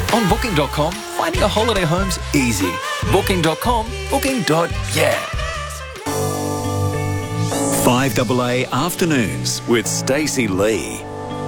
On Booking.com, finding a holiday home's easy. Booking.com, booking.yeah. 5AA Afternoons with Stacey Lee.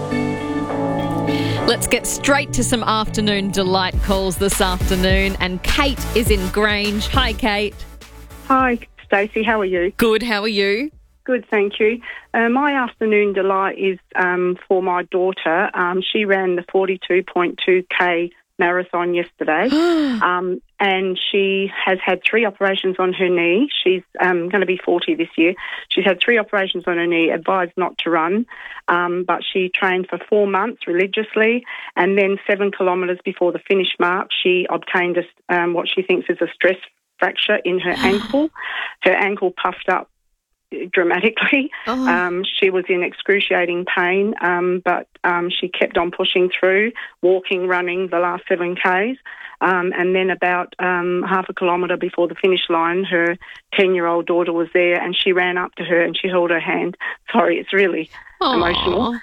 Let's get straight to some afternoon delight calls this afternoon. And Kate is in Grange. Hi, Kate. Hi, Stacey. How are you? Good. How are you? Good, thank you. My afternoon delight is for my daughter. She ran the 42.2K marathon yesterday, and she has had 3 operations on her knee. She's going to be 40 this year. She's had 3 operations on her knee, advised not to run, but she trained for 4 months religiously, and then 7 kilometres before the finish mark, she obtained what she thinks is a stress fracture in her ankle. Her ankle puffed up dramatically. She was in excruciating pain, but she kept on pushing through, walking, running the last 7 Ks. And then about half a kilometre before the finish line, her 10-year-old daughter was there, and she ran up to her and she held her hand. Sorry, it's really emotional.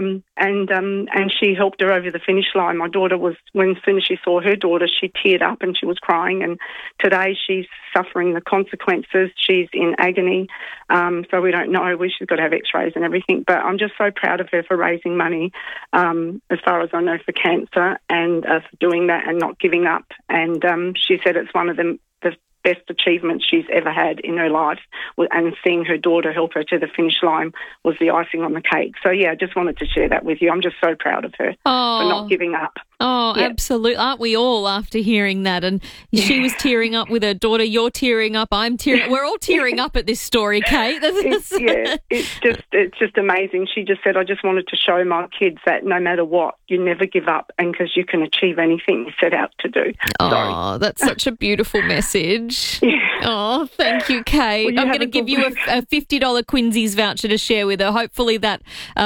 And she helped her over the finish line. My daughter as soon as she saw her daughter, she teared up and she was crying. And today she's suffering the consequences. She's in agony. So we don't know. She's got to have x-rays and everything. But I'm just so proud of her for raising money, as far as I know, for cancer, and for doing that and not giving up. And she said it's one of the best achievements she's ever had in her life, and seeing her daughter help her to the finish line was the icing on the cake. So, yeah, I just wanted to share that with you. I'm just so proud of her for not giving up. Oh, yeah. Absolutely. Aren't we all after hearing that? And she was tearing up with her daughter. You're tearing up. I'm tearing. We're all tearing up at this story, Kate. It's just amazing. She just said, I just wanted to show my kids that no matter what, you never give up, and because you can achieve anything you set out to do. Oh, that's such a beautiful message. Yeah. Oh, thank you, Kate. I'm going to give you a $50 Quincy's voucher to share with her. Hopefully that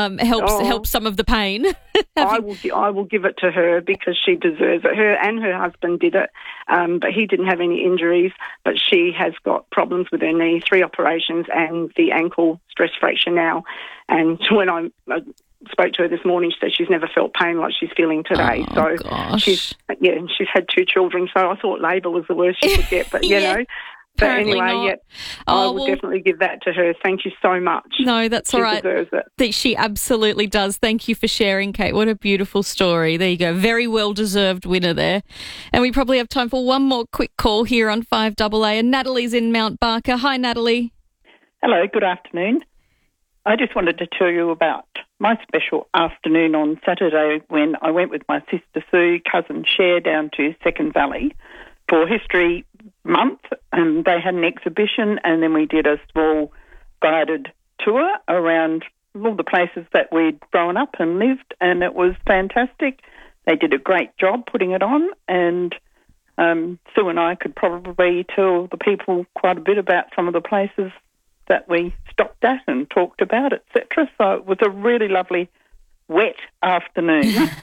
helps some of the pain. I will give it to her because she deserves it. Her and her husband did it, but he didn't have any injuries, but she has got problems with her knee, 3 operations and the ankle stress fracture now. And when I spoke to her this morning, she said she's never felt pain like she's feeling today. She's had 2 children, so I thought labour was the worst she could get, but you know. But anyway, I will definitely give that to her. Thank you so much. No, that's all right. She deserves it. She absolutely does. Thank you for sharing, Kate. What a beautiful story. There you go. Very well-deserved winner there. And we probably have time for one more quick call here on 5AA. And Natalie's in Mount Barker. Hi, Natalie. Hello, good afternoon. I just wanted to tell you about my special afternoon on Saturday when I went with my sister Sue, cousin Cher, down to Second Valley for History Month, and they had an exhibition, and then we did a small guided tour around all the places that we'd grown up and lived, and it was fantastic. They did a great job putting it on, and Sue and I could probably tell the people quite a bit about some of the places that we stopped at and talked about, etc. So it was a really lovely wet afternoon.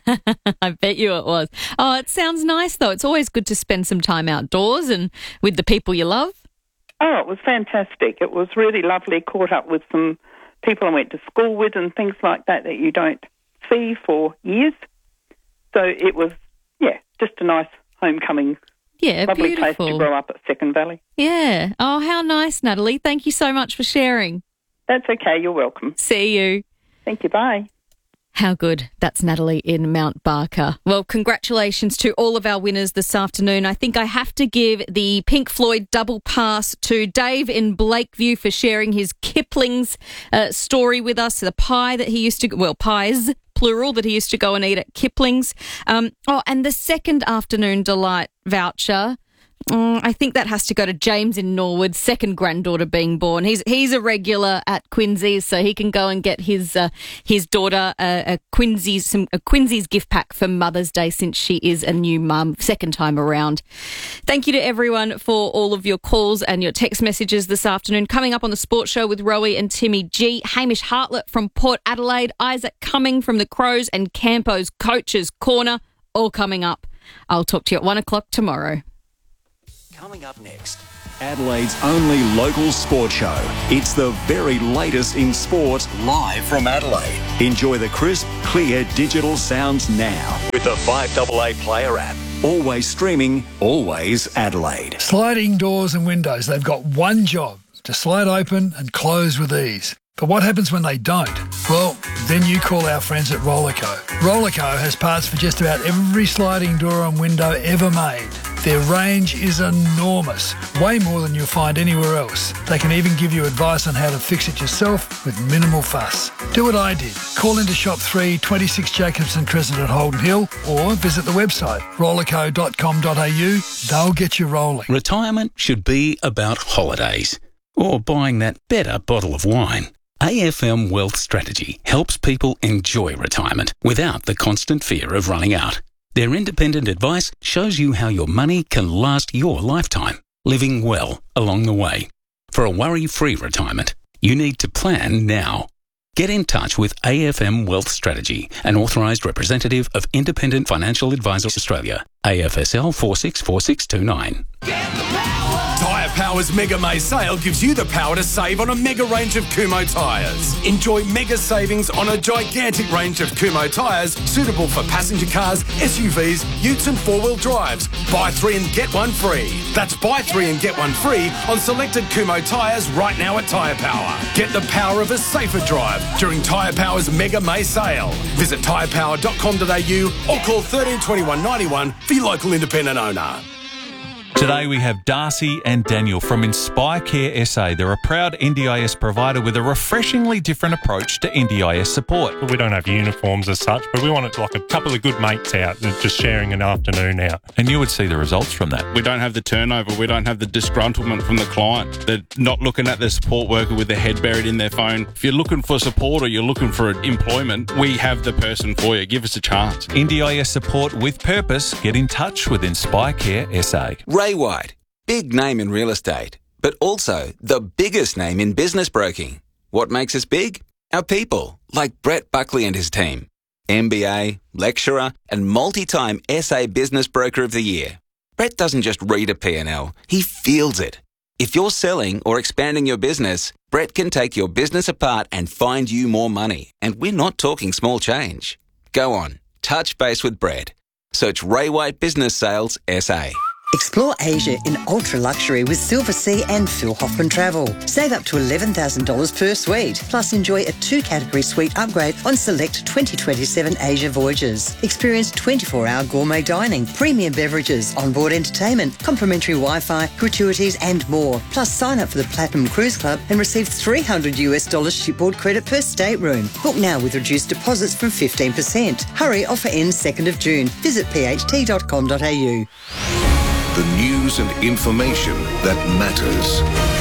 I bet you it was. Oh, it sounds nice, though. It's always good to spend some time outdoors and with the people you love. Oh, it was fantastic. It was really lovely. Caught up with some people I went to school with and things like that you don't see for years. So it was, just a nice homecoming. Yeah, lovely beautiful place to grow up at Second Valley. Yeah. Oh, how nice, Natalie. Thank you so much for sharing. That's okay. You're welcome. See you. Thank you. Bye. How good. That's Natalie in Mount Barker. Well, congratulations to all of our winners this afternoon. I think I have to give the Pink Floyd double pass to Dave in Blakeview for sharing his Kipling's story with us, the pie that he used to, pies, plural, that he used to go and eat at Kipling's. And the second afternoon delight voucher, I think that has to go to James in Norwood, second granddaughter being born. He's a regular at Quincy's, so he can go and get his daughter a Quincy's gift pack for Mother's Day, since she is a new mum, second time around. Thank you to everyone for all of your calls and your text messages this afternoon. Coming up on the Sports Show with Rowie and Timmy G, Hamish Hartlett from Port Adelaide, Isaac Cumming from the Crows, and Campo's Coaches Corner, all coming up. I'll talk to you at 1 o'clock tomorrow. Coming up next, Adelaide's only local sports show. It's the very latest in sport, live from Adelaide. Enjoy the crisp, clear digital sounds now with the 5AA Player app. Always streaming, always Adelaide. Sliding doors and windows, they've got one job: to slide open and close with ease. But what happens when they don't? Well, then you call our friends at Rollerco. Rollerco has parts for just about every sliding door and window ever made. Their range is enormous, way more than you'll find anywhere else. They can even give you advice on how to fix it yourself with minimal fuss. Do what I did. Call into Shop 3, 26 Jacobson Crescent at Holden Hill, or visit the website rollerco.com.au. They'll get you rolling. Retirement should be about holidays or buying that better bottle of wine. AFM Wealth Strategy helps people enjoy retirement without the constant fear of running out. Their independent advice shows you how your money can last your lifetime, living well along the way. For a worry-free retirement, you need to plan now. Get in touch with AFM Wealth Strategy, an authorised representative of Independent Financial Advisors Australia, AFSL 464629. Tyre Power's Mega May sale gives you the power to save on a mega range of Kumho tyres. Enjoy mega savings on a gigantic range of Kumho tyres suitable for passenger cars, SUVs, utes and four-wheel drives. Buy 3 and get 1 free. That's buy 3 and get 1 free on selected Kumho tyres right now at Tyre Power. Get the power of a safer drive during Tyre Power's Mega May sale. Visit tyrepower.com.au or call 13 21 91 for your local independent owner. Today we have Darcy and Daniel from Inspire Care SA. They're a proud NDIS provider with a refreshingly different approach to NDIS support. We don't have uniforms as such, but we wanted like a couple of good mates out and just sharing an afternoon out. And you would see the results from that. We don't have the turnover. We don't have the disgruntlement from the client. They're not looking at the support worker with their head buried in their phone. If you're looking for support or you're looking for employment, we have the person for you. Give us a chance. NDIS support with purpose. Get in touch with Inspire Care SA. Ray White, big name in real estate, but also the biggest name in business broking. What makes us big? Our people, like Brett Buckley and his team. MBA, lecturer, and multi-time SA Business Broker of the Year. Brett doesn't just read a P&L, he feels it. If you're selling or expanding your business, Brett can take your business apart and find you more money. And we're not talking small change. Go on, touch base with Brett. Search Ray White Business Sales SA. Explore Asia in ultra luxury with Silver Sea and Phil Hoffman Travel. Save up to $11,000 per suite, plus enjoy a 2-category suite upgrade on select 2027 Asia voyages. Experience 24-hour gourmet dining, premium beverages, onboard entertainment, complimentary Wi-Fi, gratuities and more. Plus sign up for the Platinum Cruise Club and receive $300 shipboard credit per stateroom. Book now with reduced deposits from 15%. Hurry, offer ends 2nd of June. Visit pht.com.au. The news and information that matters.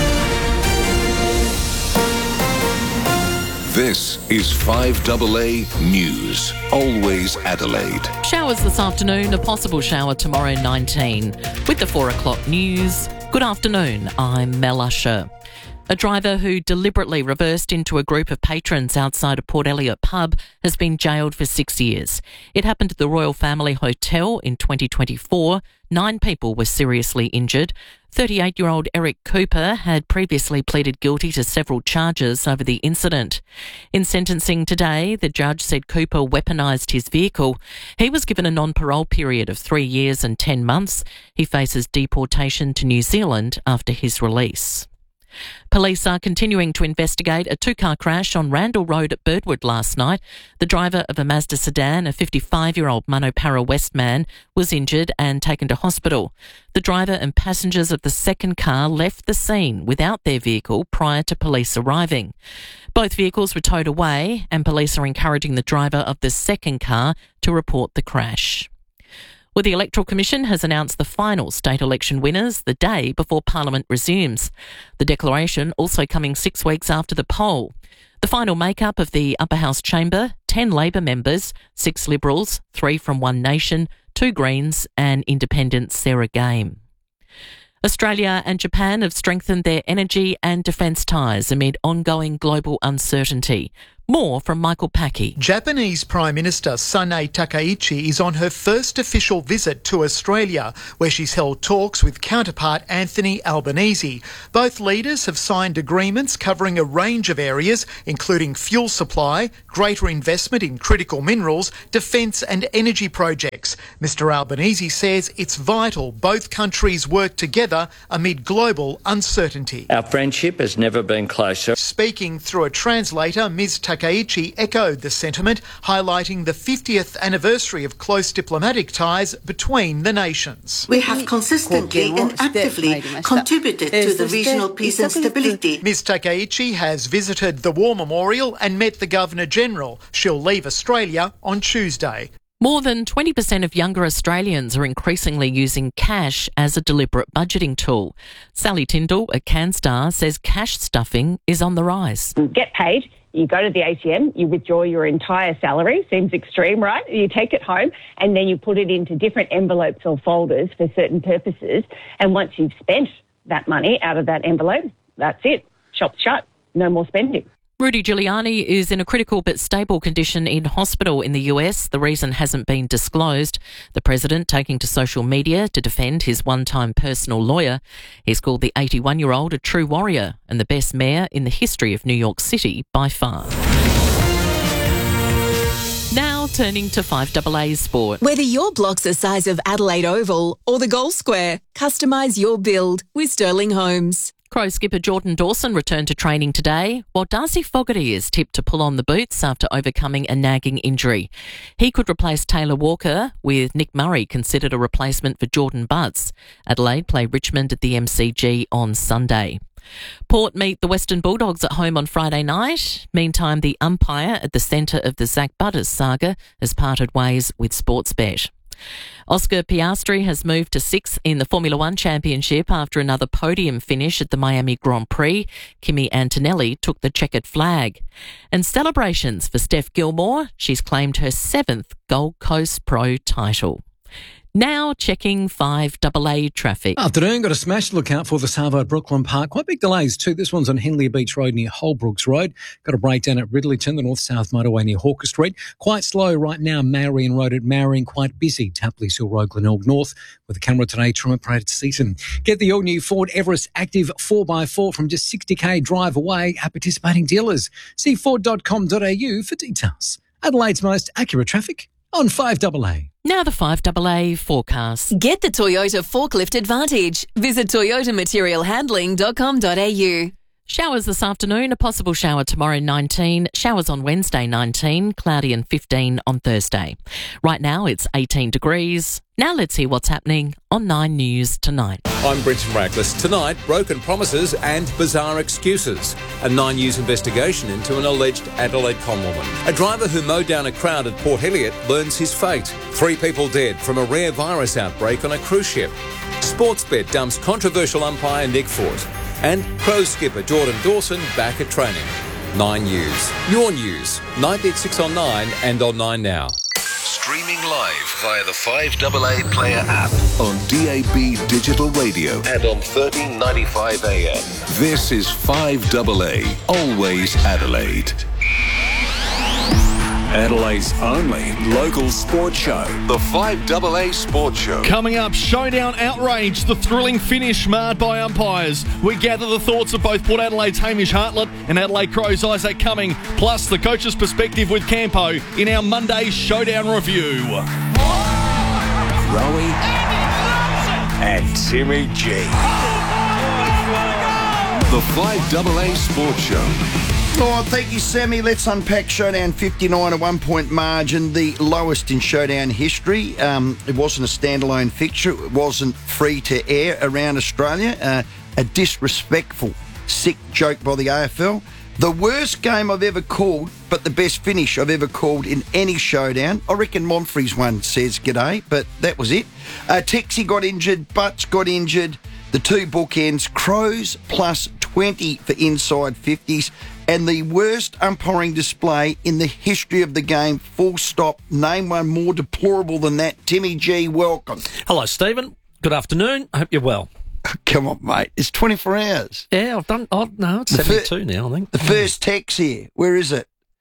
This is 5AA News. Always Adelaide. Showers this afternoon, a possible shower tomorrow 19. With the 4 o'clock news, good afternoon, I'm Mel Usher. A driver who deliberately reversed into a group of patrons outside a Port Elliot pub has been jailed for 6 years. It happened at the Royal Family Hotel in 2024. 9 people were seriously injured. 38-year-old Eric Cooper had previously pleaded guilty to several charges over the incident. In sentencing today, the judge said Cooper weaponised his vehicle. He was given a non-parole period of 3 years and 10 months. He faces deportation to New Zealand after his release. Police are continuing to investigate a 2-car crash on Randall Road at Birdwood last night. The driver of a Mazda sedan, a 55-year-old Manopara West man, was injured and taken to hospital. The driver and passengers of the second car left the scene without their vehicle prior to police arriving. Both vehicles were towed away and police are encouraging the driver of the second car to report the crash. Well, the Electoral Commission has announced the final state election winners the day before Parliament resumes. The declaration also coming 6 weeks after the poll. The final makeup of the Upper House Chamber: 10 Labor members, 6 Liberals, 3 from One Nation, 2 Greens and Independent Sarah Game. Australia and Japan have strengthened their energy and defence ties amid ongoing global uncertainty. More from Michael Packy. Japanese Prime Minister Sanae Takaichi is on her first official visit to Australia, where she's held talks with counterpart Anthony Albanese. Both leaders have signed agreements covering a range of areas, including fuel supply, greater investment in critical minerals, defence and energy projects. Mr Albanese says it's vital both countries work together amid global uncertainty. Our friendship has never been closer. Speaking through a translator, Ms Takaichi echoed the sentiment, highlighting the 50th anniversary of close diplomatic ties between the nations. We have consistently and actively contributed to the regional peace and stability. Ms Takaichi has visited the War Memorial and met the Governor-General. She'll leave Australia on Tuesday. More than 20% of younger Australians are increasingly using cash as a deliberate budgeting tool. Sally Tyndall at CanStar says cash stuffing is on the rise. You get paid, you go to the ATM, you withdraw your entire salary. Seems extreme, right? You take it home and then you put it into different envelopes or folders for certain purposes. And once you've spent that money out of that envelope, that's it. Shop's shut. No more spending. Rudy Giuliani is in a critical but stable condition in hospital in the US. The reason hasn't been disclosed. The president taking to social media to defend his one-time personal lawyer. He's called the 81-year-old a true warrior and the best mayor in the history of New York City by far. Now turning to 5AA Sport. Whether your block's the size of Adelaide Oval or the Gold Square, customise your build with Sterling Homes. Crow skipper Jordan Dawson returned to training today, while Darcy Fogarty is tipped to pull on the boots after overcoming a nagging injury. He could replace Taylor Walker, with Nick Murray considered a replacement for Jordan Butts. Adelaide play Richmond at the MCG on Sunday. Port meet the Western Bulldogs at home on Friday night. Meantime, the umpire at the centre of the Zach Butters saga has parted ways with Sportsbet. Oscar Piastri has moved to 6th in the Formula One Championship after another podium finish at the Miami Grand Prix. Kimi Antonelli took the checkered flag. And celebrations for Steph Gilmore. She's claimed her 7th Gold Coast Pro title. Now checking 5AA traffic. Afternoon, got a smash to look out for the Savo Brooklyn Park. Quite big delays too. This one's on Henley Beach Road near Holbrooks Road. Got a breakdown at Ridleyton, the north-south motorway near Hawker Street. Quite slow right now, Marion Road at Marion. Quite busy, Tapley's Hill Road, Glenelg North. With a camera today, Truman Parade Season. Get the all-new Ford Everest Active 4x4 from just 60k drive away at participating dealers. See ford.com.au for details. Adelaide's most accurate traffic on 5AA. Now the 5AA forecast. Get the Toyota Forklift Advantage. Visit toyotamaterialhandling.com.au. Showers this afternoon, a possible shower tomorrow 19, showers on Wednesday 19, cloudy and 15 on Thursday. Right now it's 18 degrees. Now let's hear what's happening on 9 News tonight. I'm Brenton Rackless. Tonight, broken promises and bizarre excuses. A 9 News investigation into an alleged Adelaide conwoman. A driver who mowed down a crowd at Port Elliot learns his fate. 3 people dead from a rare virus outbreak on a cruise ship. Sportsbet dumps controversial umpire Nick Foote. And Crow skipper Jordan Dawson back at training. 9 News. Your news. 986 on 9 and on 9 Now. Streaming live via the 5AA Player app on DAB Digital Radio and on 1395 AM. This is 5AA, always Adelaide. Adelaide's only local sports show. The 5AA Sports Show. Coming up, Showdown Outrage, the thrilling finish marred by umpires. We gather the thoughts of both Port Adelaide's Hamish Hartlett and Adelaide Crow's Isaac Cumming, plus the coach's perspective with Campo in our Monday Showdown review. Rowie and Timmy G. The 5AA Sports Show. Oh, thank you, Sammy. Let's unpack Showdown 59, a 1-point margin, the lowest in Showdown history. It wasn't a standalone fixture. It wasn't free to air around Australia. A disrespectful, sick joke by the AFL. The worst game I've ever called, but the best finish I've ever called in any Showdown. I reckon Monfrey's one says g'day, but that was it. Texie got injured, Butts got injured. The 2 bookends, Crows plus 20 for inside 50s. And the worst umpiring display in the history of the game, full stop. Name one more deplorable than that. Timmy G, welcome. Hello, Stephen. Good afternoon. I hope you're well. Come on, mate. It's 24 hours. Yeah, I've done... Oh, no, it's 72 now, I think. The first text here. Where is it?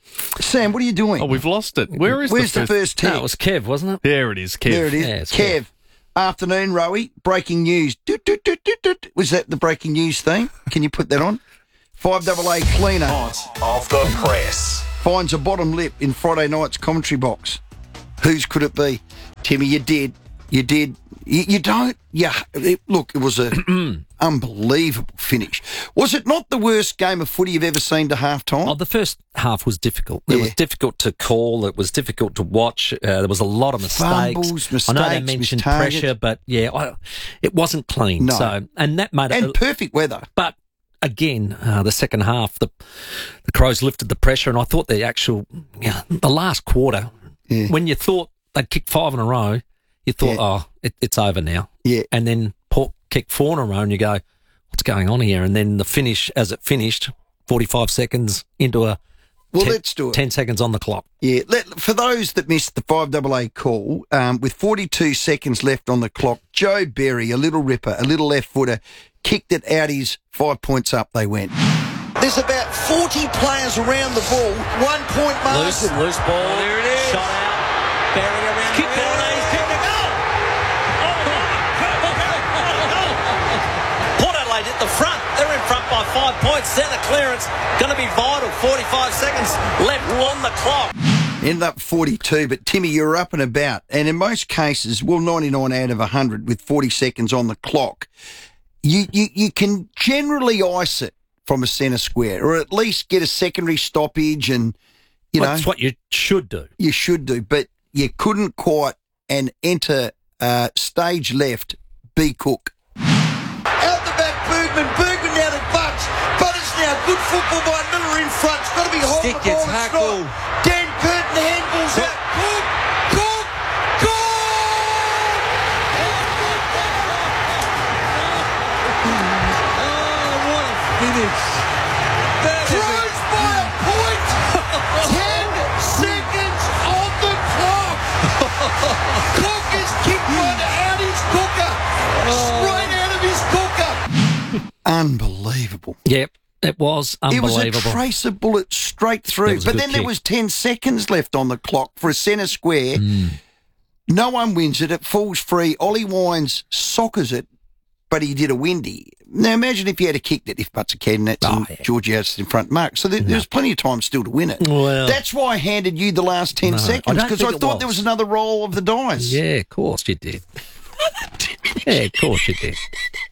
Sam, what are you doing? Oh, we've lost it. Where's the first text? No, it was Kev, wasn't it? There it is, Kev. There it is. Yeah, it's Kev. Afternoon, Rowie. Breaking news. Was that the breaking news theme? Can you put that on? 5AA cleaner. Off the press. Finds a bottom lip in Friday night's commentary box. Whose could it be? Timmy, you did. You did. You don't. Yeah. Look, it was a unbelievable finish. Was it not the worst game of footy you've ever seen to half-time? Oh, the first half was difficult. It was difficult to call. It was difficult to watch. There was a lot of mistakes. Fumbles, I know they mentioned pressure, but it wasn't clean. No. So, and that made it. And perfect weather. But again, the second half, the Crows lifted the pressure, and I thought the last quarter, when you thought they'd kick 5 in a row, you thought, it's over now. Yeah. And then Port kicked 4 in a row, and you go, what's going on here? And then the finish, as it finished, 45 seconds into let's do it. 10 seconds on the clock. Yeah. For those that missed the 5AA call, with 42 seconds left on the clock, Joe Berry, a little ripper, a little left footer, kicked it out his 5 points up they went. There's about 40 players around the ball, 1 point margin. Loose ball. There it is. Shot out. Berry around. Kick ball. He's kicked a goal. Port Adelaide at the front. They're in front by 5 points. Centre clearance. Going to be vital. 45 seconds left on the clock. Ended up 42, but Timmy, you're up and about. And in most cases, 99 out of 100 with 40 seconds on the clock, you can generally ice it from a centre square, or at least get a secondary stoppage, and That's what you should do. You should do, but you couldn't quite and enter stage left, B. Cook. Out the back, Bergman down at Bucks, but it's now good football by Miller in front. It's got to be holding the ball. Tackle. Dan Curtin handballs out. Cook! What a finish. Crows by a point. 10 seconds on the clock. Cook is kicked one out his cooker. Straight out of his cooker. Unbelievable. Yep, it was unbelievable. It was a tracer bullet straight through. But then there was 10 seconds left on the clock for a centre square. No one wins it. It falls free. Ollie Wines soccers it, but he did a windy. Now, imagine if he had kicked it, if Butts and that's Georgie Harris in front mark. So there's plenty of time still to win it. Well, that's why I handed you the last 10 seconds, because I thought there was another roll of the dice. Yeah, of course you did. Yeah, of course you did.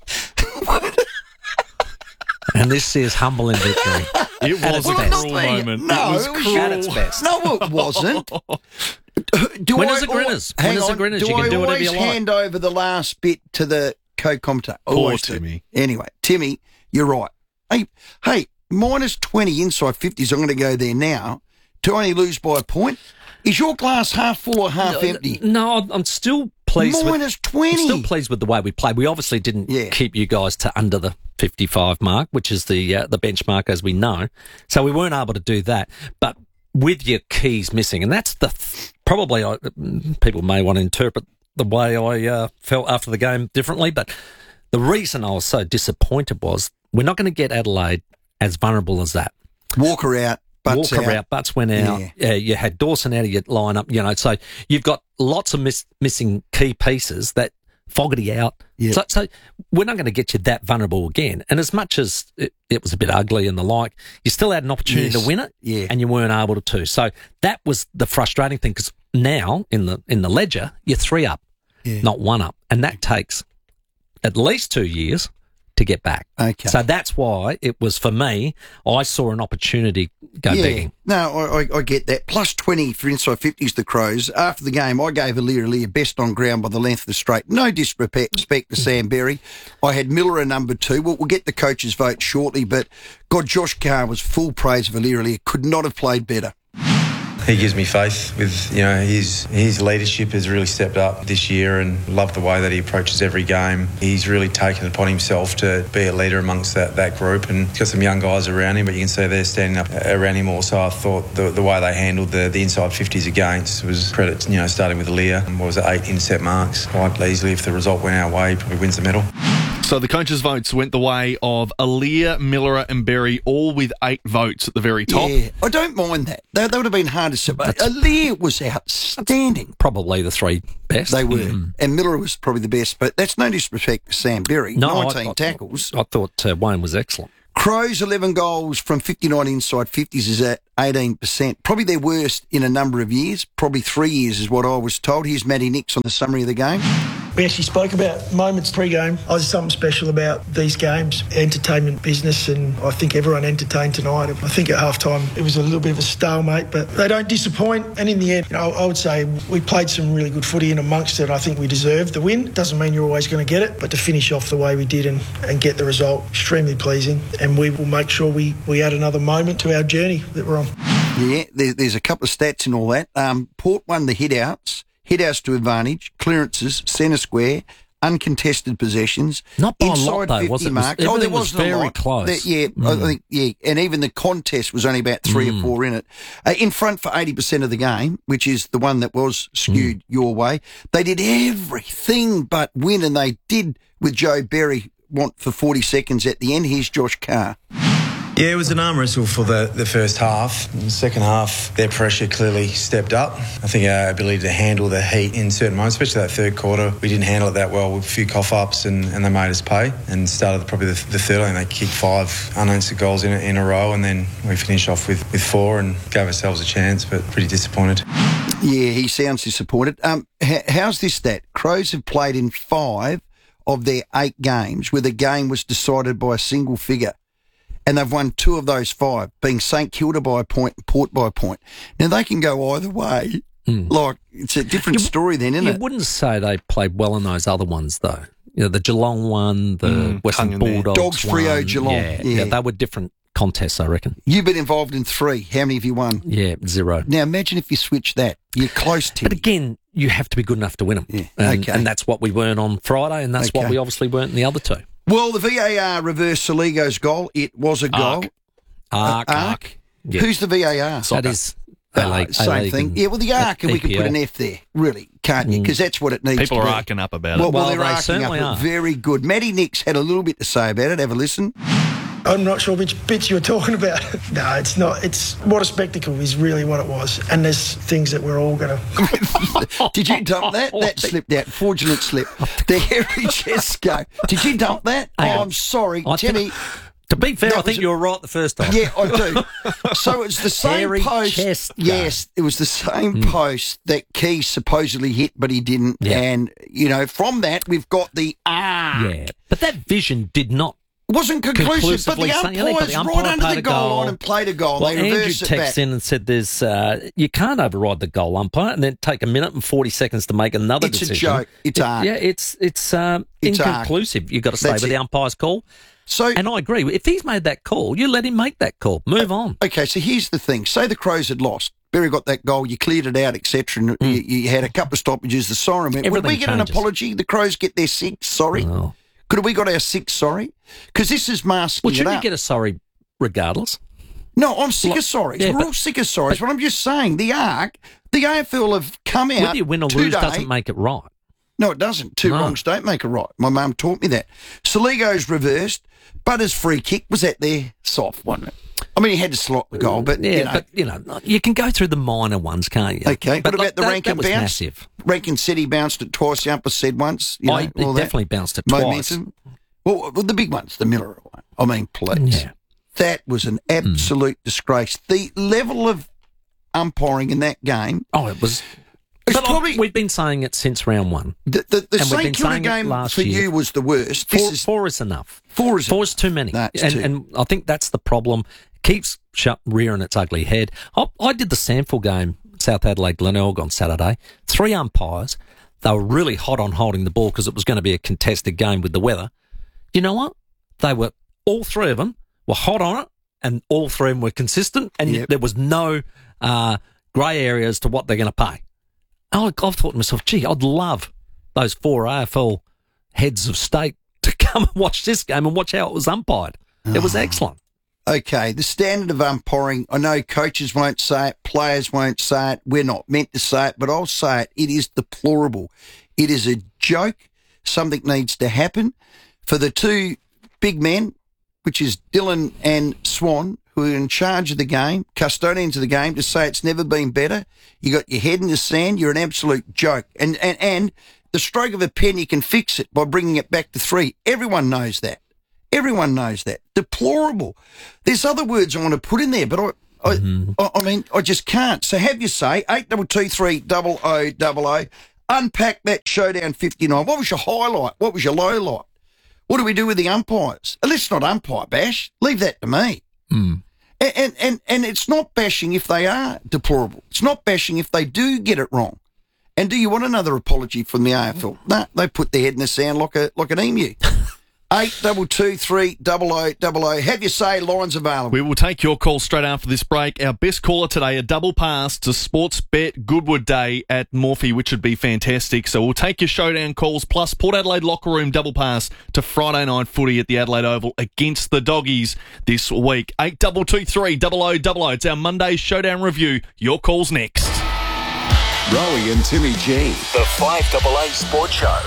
And this is humble in victory. It was a cruel moment. No, it was cruel. At its best. No, it wasn't. When is the Grinners? Hang on. You can I do whatever always you like. hand over the last bit to the co-commentator? Poor Timmy. Anyway, Timmy, you're right. Hey, minus 20 inside 50s, I'm going to go there now, to only lose by a point. Is your glass half full or half empty? No, I'm still pleased. Minus 20. I'm still pleased with the way we played. We obviously didn't keep you guys to under the 55 mark, which is the benchmark, as we know. So we weren't able to do that. But with your keys missing, and that's probably people may want to interpret the way I felt after the game differently, but the reason I was so disappointed was we're not going to get Adelaide as vulnerable as that. Walker out. Butts went out. Yeah. You had Dawson out of your lineup, so you've got lots of missing key pieces. That Fogarty out. Yeah. So we're not going to get you that vulnerable again. And as much as it was a bit ugly and the like, you still had an opportunity to win it, and you weren't able to. So that was the frustrating thing, because now in the ledger you're 3 up, not 1 up, and that takes at least 2 years to get back. Okay. So that's why it was, for me, I saw an opportunity go begging. No, I get that. Plus 20 for inside 50s, the Crows. After the game, I gave Aliir best on ground by the length of the straight. No disrespect to Sam Berry. I had Miller at number 2. We'll get the coach's vote shortly, but God, Josh Carr was full praise of Aliir. Could not have played better. He gives me faith with, his leadership has really stepped up this year, and love the way that he approaches every game. He's really taken it upon himself to be a leader amongst that group, and he's got some young guys around him, but you can see they're standing up around him also. I thought the way they handled the inside 50s against was credit, starting with Aliir. 8 intercept marks. Quite easily, if the result went our way, he probably wins the medal. So the coaches' votes went the way of Aaliyah, Miller and Berry, all with 8 votes at the very top. Yeah, I don't mind that. That would have been hard to say. Aaliyah was outstanding. Probably the 3 best. They were. And Miller was probably the best, but that's no disrespect to Sam Berry. No, 19 tackles. I thought Wayne was excellent. Crows, 11 goals from 59 inside 50s is at 18%. Probably their worst in a number of years. Probably 3 years is what I was told. Here's Matty Nix on the summary of the game. We actually spoke about moments pre-game. There's something special about these games, entertainment business, and I think everyone entertained tonight. I think at half-time it was a little bit of a stalemate, but they don't disappoint. And in the end, I would say we played some really good footy in amongst it. I think we deserved the win. Doesn't mean you're always going to get it, but to finish off the way we did and get the result, extremely pleasing. And we will make sure we add another moment to our journey that we're on. Yeah, there's a couple of stats and all that. Port won the hit-outs to advantage, clearances, centre square, uncontested possessions. Not by inside a lot, though, 50 was it? mark. Everything there was wasn't a very lot. close. I think, and even the contest was only about 3 or 4 in it. In front for 80% of the game, which is the one that was skewed your way. They did everything but win, and they did, with Joe Berry, want for 40 seconds at the end. Here's Josh Carr. Yeah, it was an arm wrestle for the first half. In the second half, their pressure clearly stepped up. I think our ability to handle the heat in certain moments, especially that third quarter, we didn't handle it that well with a few cough-ups and they made us pay. And started probably the third, I think they kicked 5 unanswered goals in a row, and then we finished off with 4 and gave ourselves a chance, but pretty disappointed. Yeah, he sounds disappointed. How's this stat? Crows have played in 5 of their 8 games where the game was decided by a single figure. And they've won 2 of those 5, being St Kilda by a point and Port by a point. Now, they can go either way. Like, it's a different story then, isn't it? You wouldn't say they played well in those other ones, though. You know, the Geelong one, the Western Bulldogs Dogs, Freo, Geelong. Yeah, they were different contests, I reckon. You've been involved in 3. How many have you won? Yeah, 0. Now, imagine if you switch that. You're close to But again, you have to be good enough to win them. Yeah. And that's what we weren't on Friday, and that's what we obviously weren't in the other 2. Well, the VAR reversed Soligo's goal. It was a goal. Arc. Yeah. Who's the VAR? That is same thing. Yeah, well, the arc, and we can put an F there, really, can't you? Because that's what it needs People to be. are arcing up about well, it. Well, they're they arcing certainly up. are. Very good. Matty Nix had a little bit to say about it. Have a listen. I'm not sure which bits you were talking about. No, it's not. It's what a spectacle is really what it was. And there's things that we're all going to... Did you dump that? That slipped out. Fraudulent slip. The Harry Jesco. Did you dump that? I'm sorry, Timmy. To be fair, I think you were right the first time. Yeah, I do. So it's the same Hairy post. chest Yes, it was the same post that Key supposedly hit, but he didn't. Yeah. And, from that, we've got the Yeah, but that vision did not. It wasn't conclusive, but the umpires right under the goal line and played a goal. Well, they Andrew reversed it back. texted in and said there's you can't override the goal umpire and then take 1 minute and 40 seconds to make another decision. It's a joke. It's arc. Yeah, it's inconclusive, you've got to say, with the umpire's call. So, and I agree. If he's made that call, you let him make that call. Move on. Okay, so here's the thing. Say the Crows had lost. Berry got that goal, you cleared it out, etc. And you had a couple of stoppages, the siren went. Would we get an apology? The Crows get their 6th sorry? No. Could have we got our 6th sorry? Because this is masking Well, shouldn't it you up. get a sorry regardless? No, I'm sick of sorries. Yeah, We're all sick of sorries. But I'm just saying, the AFL have come out Whether you win or lose today. doesn't make it right. No, it doesn't. Two wrongs don't make a right. My mum taught me that. Soligo's reversed. Butter's free kick was at their soft, wasn't it? I mean, he had to slot the goal, but, you can go through the minor ones, can't you? Okay, but what about the Rankin that was bounce? Massive. Rankin said he bounced it twice. The umpire said once. He definitely bounced it twice. Well, the big ones, the Miller one. I mean, please. Yeah. That was an absolute disgrace. The level of umpiring in that game. Oh, it was. We've been saying it since round 1. The St Kilda game for you was the worst. Four is enough. 4 is Four's too many. And I think that's the problem. Keeps rearing its ugly head. I did the Sandford game, South Adelaide Glenelg on Saturday. 3 umpires. They were really hot on holding the ball because it was going to be a contested game with the weather. You know what? All 3 of them were hot on it, and all 3 of them were consistent, and there was no grey area as to what they're going to pay. I've thought to myself, gee, I'd love those 4 AFL heads of state to come and watch this game and watch how it was umpired. It was excellent. Okay, the standard of umpiring, I know coaches won't say it, players won't say it, we're not meant to say it, but I'll say it, it is deplorable. It is a joke. Something needs to happen. for the two big men, which is Dylan and Swan, who are in charge of the game, custodians of the game, to say it's never been better. You got your head in the sand. You're an absolute joke. And the stroke of a pen, you can fix it by bringing it back to 3. Everyone knows that. Everyone knows that. Deplorable. There's other words I want to put in there, but I mean, I just can't. So have you say 8223 unpack that showdown 59. What was your highlight? What was your low light? What do we do with the umpires? Let's not umpire bash. Leave that to me. And it's not bashing if they are deplorable. It's not bashing if they do get it wrong. And do you want another apology from the AFL? No, they put their head in the sand like an emu. 8223 Have you say, lines available. We will take your call straight after this break. Our best caller today, a double pass to Sportsbet Goodwood Day at Morphy, which would be fantastic. So we'll take your showdown calls, plus Port Adelaide Locker Room double pass to Friday night footy at the Adelaide Oval against the Doggies this week. 8223 It's our Monday showdown review. Your call's next. Rowie and Timmy G. The 5AA Sports Show.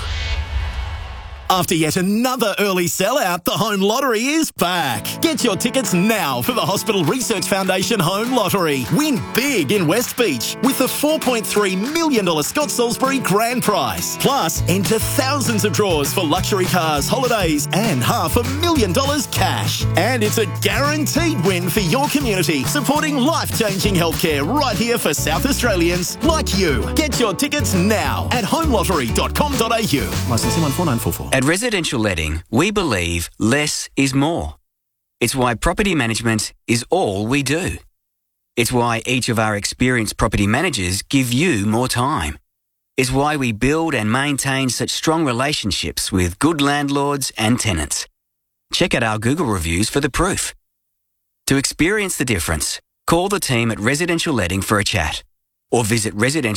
After yet another early sellout, the Home Lottery is back. Get your tickets now for the Hospital Research Foundation Home Lottery. Win big in West Beach with the $4.3 million Scott Salisbury grand prize. Plus, enter thousands of draws for luxury cars, holidays and $500,000 cash. And it's a guaranteed win for your community, supporting life-changing healthcare right here for South Australians like you. Get your tickets now at homelottery.com.au. Licence 14944. At Residential Letting, we believe less is more. It's why property management is all we do. It's why each of our experienced property managers give you more time. It's why we build and maintain such strong relationships with good landlords and tenants. Check out our Google reviews for the proof. To experience the difference, call the team at Residential Letting for a chat or visit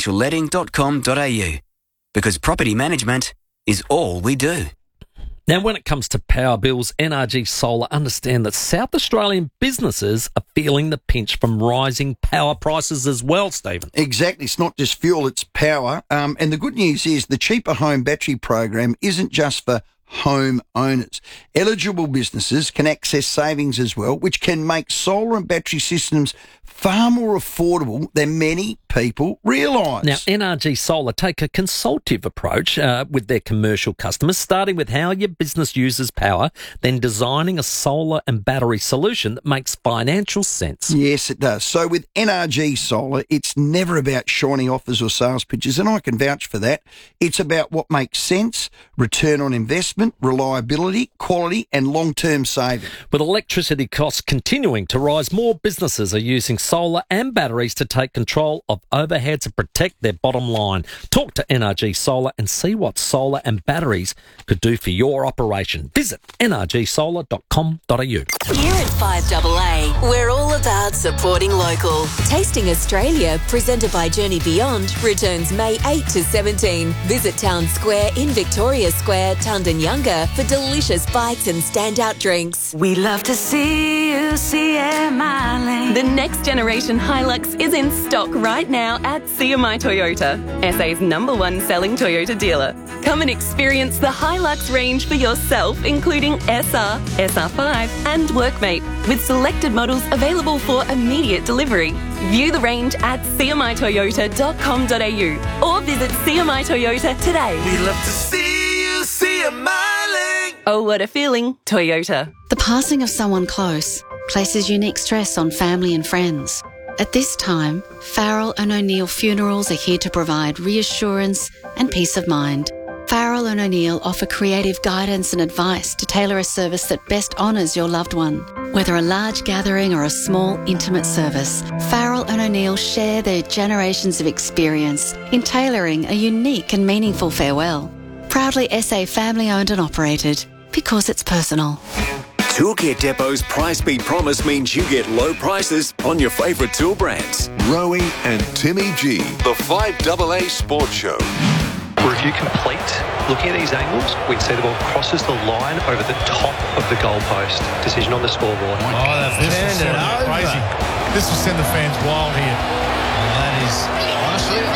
residentialletting.com.au, because property management is all we do. Now, when it comes to power bills, NRG Solar understand that South Australian businesses are feeling the pinch from rising power prices as well, Stephen. Exactly. It's not just fuel, it's power. And the good news is the Cheaper Home Battery program isn't just for home owners. Eligible businesses can access savings as well, which can make solar and battery systems far more affordable than many people realise. Now, NRG Solar take a consultative approach with their commercial customers, starting with how your business uses power, then designing a solar and battery solution that makes financial sense. Yes, it does. So with NRG Solar, it's never about shiny offers or sales pitches, and I can vouch for that. It's about what makes sense, return on investment, reliability, quality and long-term saving. With electricity costs continuing to rise, more businesses are using solar and batteries to take control of overheads and protect their bottom line. Talk to NRG Solar and see what solar and batteries could do for your operation. Visit nrgsolar.com.au. Here at 5AA, we're all about supporting local. Tasting Australia, presented by Journey Beyond, returns May 8 to 17. Visit Town Square in Victoria Square, Tundanyunga, for delicious bites and standout drinks. We love to see you smiling. The next generation Hilux is in stock right now at CMI Toyota, SA's #1 selling Toyota dealer. Come and experience the Hilux range for yourself, including SR, SR5 and Workmate, with selected models available for immediate delivery. View the range at cmitoyota.com.au or visit CMI Toyota today. We love to see you smiling. Oh, what a feeling, Toyota. The passing of someone close places unique stress on family and friends. At this time, Farrell and O'Neill Funerals are here to provide reassurance and peace of mind. Farrell and O'Neill offer creative guidance and advice to tailor a service that best honours your loved one. Whether a large gathering or a small, intimate service, Farrell and O'Neill share their generations of experience in tailoring a unique and meaningful farewell. Proudly SA family-owned and operated, because it's personal. Toolkit Depot's Price Beat Promise means you get low prices on your favourite tool brands. Rowie and Timmy G. The 5AA Sports Show. Review complete. Looking at these angles, we can see the ball crosses the line over the top of the goalpost. Decision on the scoreboard. They've turned it over. Crazy. This will send the fans wild here. And that is, honestly, I've got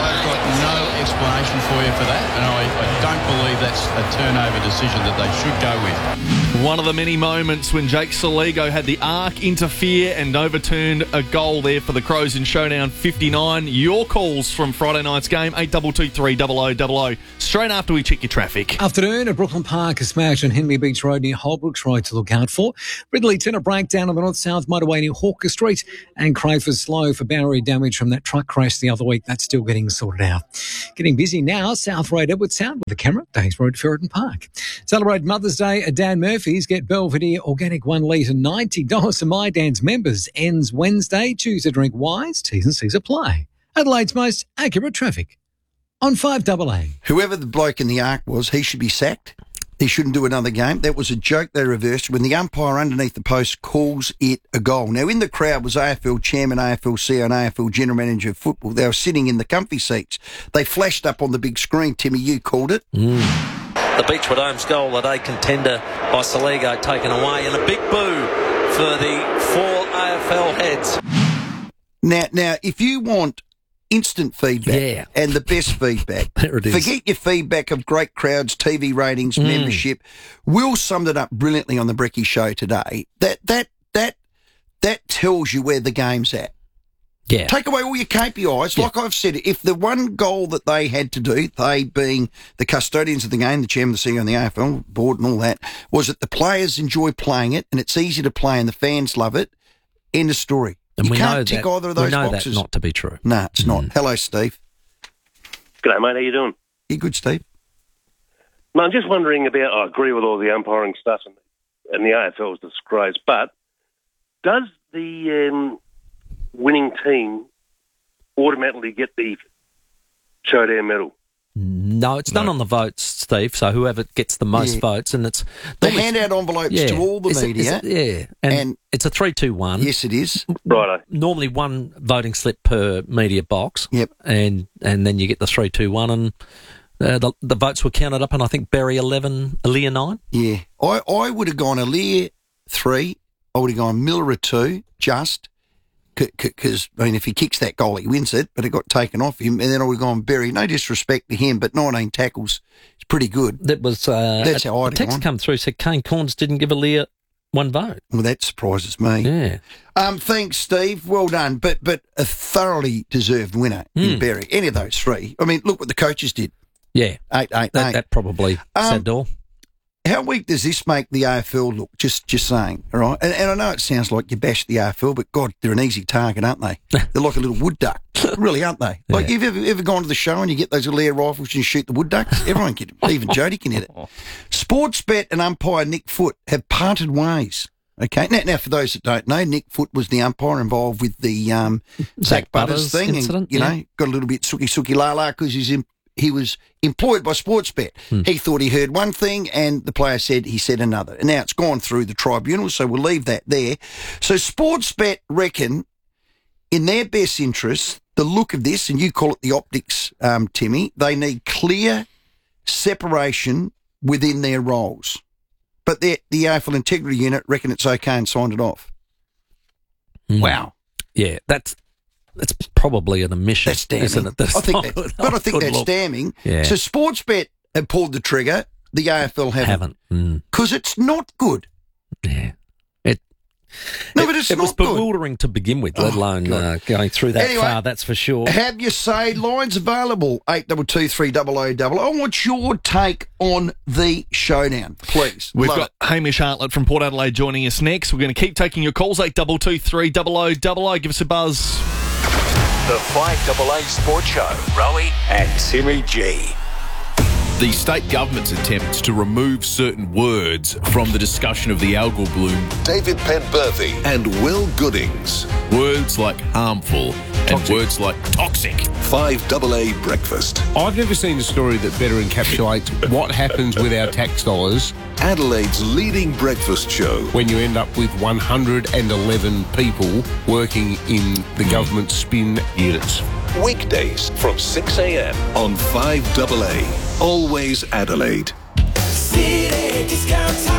no explanation for you for that, and I don't believe that's a turnover decision that they should go with. One of the many moments when Jake Soligo had the arc interfere and overturned a goal there for the Crows in Showdown 59. Your calls from Friday night's game, 8223 0000, straight after we check your traffic. Afternoon at Brooklyn Park, a smash on Henley Beach Road near Holbrooks Road to look out for. Ridleyton, a breakdown on the north-south motorway near Hawker Street, and Crayford slow for barrier damage from that truck crash the other week. That's still getting sorted out. Getting busy now, South Road, Edward Sound with the camera, Days Road, Ferreton Park. Celebrate Mother's Day at Dan Murphy's. Get Belvedere Organic 1 litre, $90 to My Dan's members. Ends Wednesday. Choose to drink wise. T's and C's apply. Adelaide's most accurate traffic on 5AA. Whoever the bloke in the arc was, he should be sacked. He shouldn't do another game. That was a joke they reversed when the umpire underneath the post calls it a goal. Now, in the crowd was AFL Chairman, AFL CEO and AFL General Manager of Football. They were sitting in the comfy seats. They flashed up on the big screen. Timmy, you called it. The Beechwood Homes goal, a day contender by Soligo taken away, and a big boo for the 4 AFL heads. Now, if you want instant feedback and the best feedback, there it is. Forget your feedback of great crowds, TV ratings, membership. Will summed it up brilliantly on the Brecky Show today. That tells you where the game's at. Yeah. Take away all your KPIs. Like I've said, if the one goal that they had to do, they being the custodians of the game, the chairman, the CEO and the AFL board and all that, was that the players enjoy playing it and it's easy to play and the fans love it. End of story. And you we can't know tick that, either of those we know boxes. that not to be true. No, it's not. Hello, Steve. G'day, mate. How you doing? You good, Steve? No, I'm just wondering about, I agree with all the umpiring stuff and the AFL's disgrace, but does the winning team automatically get the Showdown medal? No, it's done on the votes, Steve, so whoever gets the most votes, and it's... They hand out envelopes to all the media. And it's a 3-2-1. Yes, it is. Righto. Normally one voting slip per media box. Yep. And then you get the 3-2-1, and the votes were counted up, and I think Berry 11, Aaliyah 9. Yeah. I would have gone Aaliyah 3, I would have gone Miller 2, just... Because, I mean, if he kicks that goal, he wins it, but it got taken off him, and then I would have gone Berry. No disrespect to him, but 19 tackles is pretty good. That was that's how I'd a text come through said Kane Corns didn't give Aaliyah one vote. Well, that surprises me. Yeah. Thanks, Steve. Well done, but a thoroughly deserved winner in Berry. Any of those three. I mean, look what the coaches did. Yeah. 8. That probably said it all. How weak does this make the AFL look? Just saying, all right? And I know it sounds like you bash the AFL, but, God, they're an easy target, aren't they? They're like a little wood duck. Really, aren't they? Like, you've ever gone to the show and you get those little air rifles and you shoot the wood ducks? Everyone can, even Jody can hit it. Sportsbet and umpire Nick Foote have parted ways. Okay, now for those that don't know, Nick Foote was the umpire involved with the Zach Butters thing, incident, and, got a little bit suki la because he was employed by Sportsbet. He thought he heard one thing and the player said he said another. And now it's gone through the tribunal, so we'll leave that there. So Sportsbet reckon, in their best interest, the look of this, and you call it the optics, Timmy, they need clear separation within their roles. But the AFL Integrity Unit reckon it's okay and signed it off. Wow. Yeah, that's probably an omission, that's damning. Isn't it? I think that's damning. Yeah. So Sportsbet have pulled the trigger. The AFL haven't. Because it's not good. Yeah. But it's it not was good. bewildering to begin with, let alone going through that far, that's for sure. Have you say lines available, 8223 0000. I want your take on the showdown, please. We've got Hamish Hartlett from Port Adelaide joining us next. We're going to keep taking your calls, 8223 0000. Give us a buzz. The 5AA Sports Show, Rowie and Timmy G. The state government's attempts to remove certain words from the discussion of the algal bloom. David Penberthy and Will Goodings. Words like harmful and words like toxic. 5AA Breakfast. I've never seen a story that better encapsulates what happens with our tax dollars. Adelaide's leading breakfast show. When you end up with 111 people working in the government spin units. Weekdays from 6 a.m. on 5AA. Always Adelaide. City Discount Tires.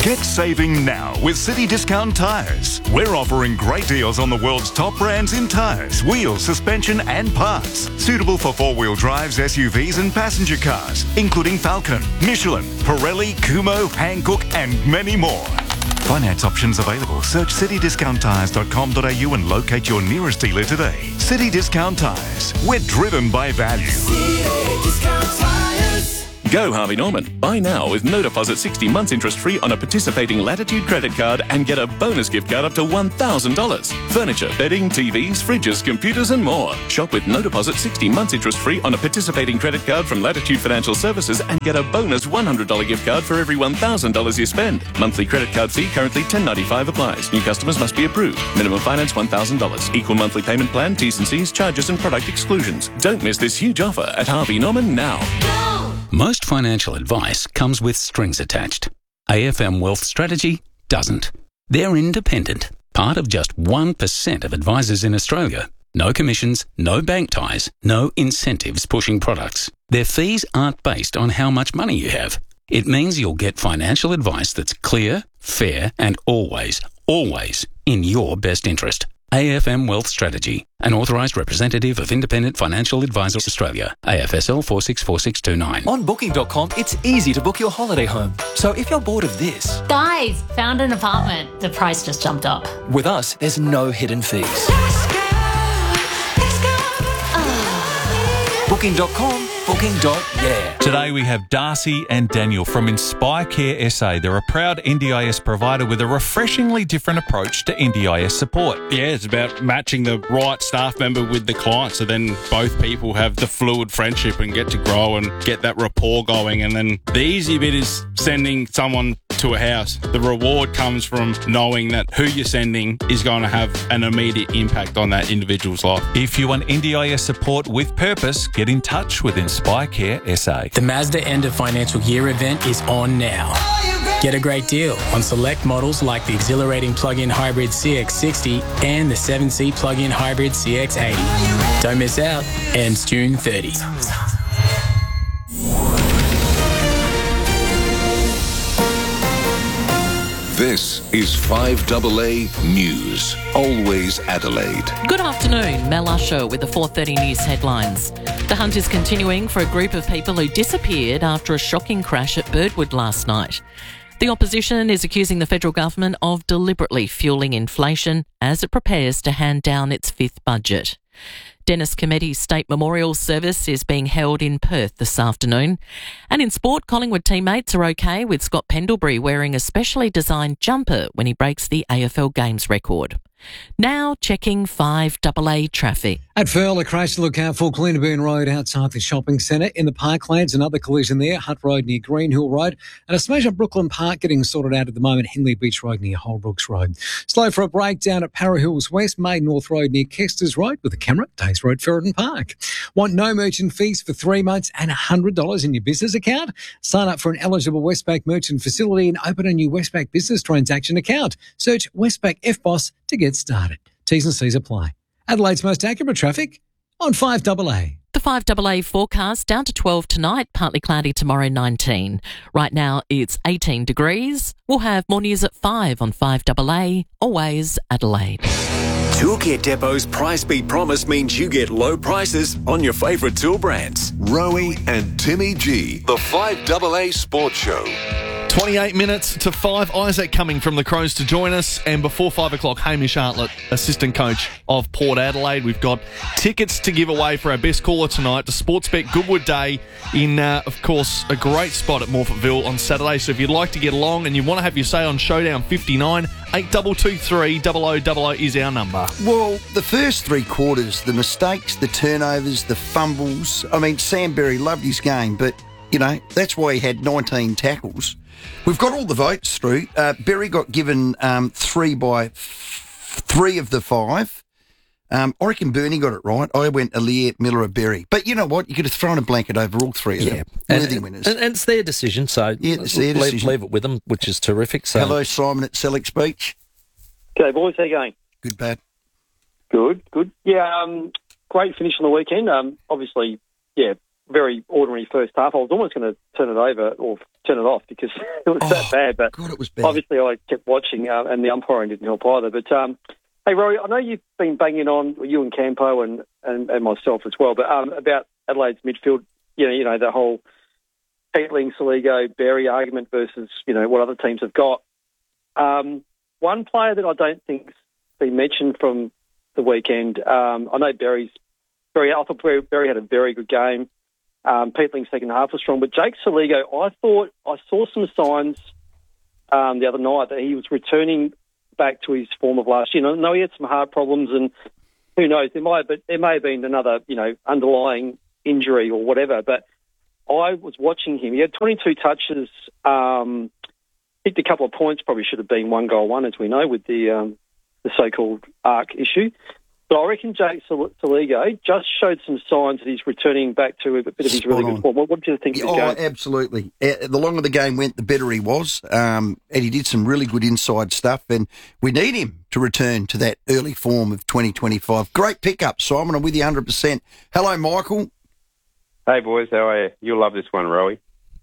Get saving now with City Discount Tyres. We're offering great deals on the world's top brands in tyres, wheels, suspension and parts. Suitable for four-wheel drives, SUVs and passenger cars, including Falcon, Michelin, Pirelli, Kumho, Hankook and many more. Finance options available. Search citydiscounttyres.com.au and locate your nearest dealer today. City Discount Tyres. We're driven by value. City Discount Tyres. Go Harvey Norman. Buy now with no deposit 60 months interest-free on a participating Latitude credit card and get a bonus gift card up to $1,000. Furniture, bedding, TVs, fridges, computers and more. Shop with no deposit 60 months interest-free on a participating credit card from Latitude Financial Services and get a bonus $100 gift card for every $1,000 you spend. Monthly credit card fee currently $10.95 applies. New customers must be approved. Minimum finance $1,000. Equal monthly payment plan, T's and C's, charges and product exclusions. Don't miss this huge offer at Harvey Norman now. Most financial advice comes with strings attached. AFM Wealth Strategy doesn't. They're independent, part of just 1% of advisors in Australia. No commissions, no bank ties, no incentives pushing products. Their fees aren't based on how much money you have. It means you'll get financial advice that's clear, fair and always in your best interest. AFM Wealth Strategy, an authorised representative of Independent Financial Advisors Australia, AFSL 464629. On Booking.com, it's easy to book your holiday home. So if you're bored of this... Guys, found an apartment. The price just jumped up. With us, there's no hidden fees. Booking.com, booking.yeah. Today we have Darcy and Daniel from Inspire Care SA. They're a proud NDIS provider with a refreshingly different approach to NDIS support. Yeah, it's about matching the right staff member with the client, so then both people have the fluid friendship and get to grow and get that rapport going. And then the easy bit is sending someone to a house. The reward comes from knowing that who you're sending is going to have an immediate impact on that individual's life. If you want NDIS support with purpose, get in touch with Inspire Care SA. The Mazda End of Financial Year event is on now. Get a great deal on select models like the exhilarating plug-in hybrid CX-60 and the 7-seat plug-in hybrid CX-80. Don't miss out. Ends June 30. This is 5AA News. Always Adelaide. Good afternoon, Mel Usher with the 4:30 News headlines. The hunt is continuing for a group of people who disappeared after a shocking crash at Birdwood last night. The opposition is accusing the federal government of deliberately fuelling inflation as it prepares to hand down its fifth budget. Dennis Cometti's State Memorial Service is being held in Perth this afternoon. And in sport, Collingwood teammates are okay with Scott Pendlebury wearing a specially designed jumper when he breaks the AFL Games record. Now checking 5AA traffic. At Firle, a crash to look out for Cleanburn Road outside the shopping centre. In the Parklands, another collision there, Hutt Road near Greenhill Road. And a smash at Brooklyn Park getting sorted out at the moment, Henley Beach Road near Holbrooks Road. Slow for a breakdown at Para Hills West, Maiden North Road near Kesters Road with a camera, Days Road, Ferreton Park. Want no merchant fees for 3 months and $100 in your business account? Sign up for an eligible Westpac merchant facility and open a new Westpac business transaction account. Search Westpac FBOSS to get started. T's and C's apply. Adelaide's most accurate traffic on 5AA. The 5AA forecast down to 12 tonight, partly cloudy tomorrow 19. Right now it's 18 degrees. We'll have more news at 5 on 5AA. Always Adelaide. Toolkit Depot's Price Beat Promise means you get low prices on your favourite tool brands. Rowie and Timmy G, the 5AA Sports Show. 28 minutes to 5. Isaac coming from the Crows to join us. And before 5 o'clock, Hamish Hartlett, assistant coach of Port Adelaide. We've got tickets to give away for our best caller tonight to Sportsbet Goodwood Day in, of course, a great spot at Morphettville on Saturday. So if you'd like to get along and you want to have your say on Showdown 59, 8223 0000 is our number. Well, the first 3 quarters, the mistakes, the turnovers, the fumbles. I mean, Sam Berry loved his game, but, you know, that's why he had 19 tackles. We've got all the votes through. Berry got given 3 by 3 of the 5. I reckon Bernie got it right. I went Aliir, Miller, Berry. But you know what? You could have thrown a blanket over all 3 of them. Worthy winners. And it's their decision, so it's their decision. Leave it with them, which is terrific. So. Hello, Simon at Sellex Beach. G'day, boys. How you going? Good, bad. Good. Yeah, great finish on the weekend. Obviously, yeah, very ordinary first half. I was almost going to turn it over or turn it off because it was that bad. But God, it was bad. Obviously, I kept watching, and the umpiring didn't help either. But hey, Rory, I know you've been banging on, you and Campo and myself as well, but about Adelaide's midfield. You know the whole Peatling, Soligo, Berry argument versus what other teams have got. One player that I don't think's been mentioned from the weekend. I know I thought Berry had a very good game. Peatling's second half was strong, but Jake Soligo, I thought I saw some signs the other night that he was returning back to his form of last year. I know he had some heart problems, and who knows, there may have been another underlying injury or whatever. But I was watching him. He had 22 touches, picked a couple of points. Probably should have been 1 goal, 1, as we know, with the so-called ARC issue. But I reckon Jake Soligo just showed some signs that he's returning back to a bit of his really good form. What do you think of his game? Absolutely. The longer the game went, the better he was. And he did some really good inside stuff. And we need him to return to that early form of 2025. Great pickup, Simon. I'm with you 100%. Hello, Michael. Hey, boys. How are you? You'll love this one, Rowie.